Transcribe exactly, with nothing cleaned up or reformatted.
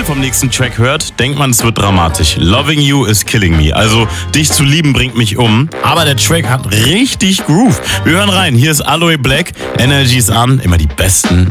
vom nächsten Track hört, denkt man, es wird dramatisch. Loving you is killing me. Also, dich zu lieben bringt mich um. Aber der Track hat richtig Groove. Wir hören rein. Hier ist Aloe Black. Energy ist an. Immer die besten